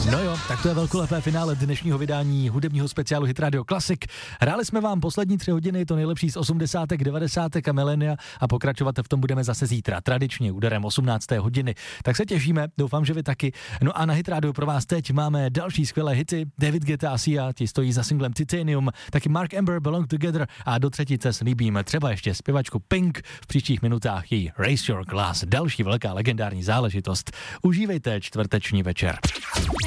No jo, tak to je velkolepé finále dnešního vydání hudebního speciálu Hit Radio Classic. Hráli jsme vám poslední 3 hodiny to nejlepší z 80., 90. a milénia a pokračovat v tom budeme zase zítra, tradičně úderem 18. hodiny. Tak se těšíme, doufám, že vy taky. No a na Hit Radio pro vás teď máme další skvělé hity. David Guetta a Sia, ti stojí za singlem Titanium, taky Mark Amber Belong Together a do třetice slíbíme třeba ještě zpěvačku Pink, v příštích minutách její Raise Your Glass, další velká legendární záležitost. Užívejte čtvrteční večer.